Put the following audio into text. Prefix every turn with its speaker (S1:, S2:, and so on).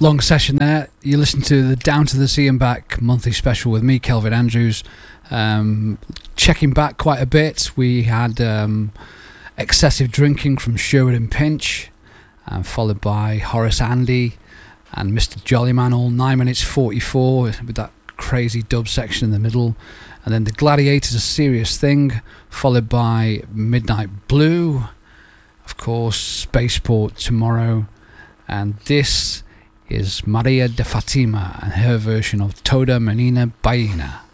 S1: long session there. You listen to the Down to the Sea and Back monthly special with me, Kelvin Andrews. Checking back quite a bit, we had Excessive Drinking from Sherwood and Pinch, followed by Horace Andy and Mr. Jollyman, all 9 minutes 44 with that crazy dub section in the middle. And then The Gladiators, A Serious Thing, followed by Midnight Blue, of course, Spaceport Tomorrow, and this is Maria de Fatima and her version of Toda Menina Baina.